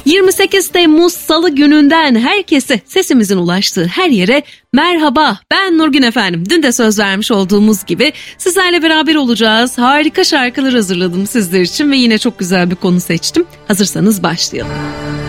28 Temmuz Salı gününden herkese, sesimizin ulaştığı her yere merhaba, ben Nurgün efendim. Dün de söz vermiş olduğumuz gibi sizlerle beraber olacağız. Harika şarkılar hazırladım sizler için ve yine çok güzel bir konu seçtim. Hazırsanız başlayalım.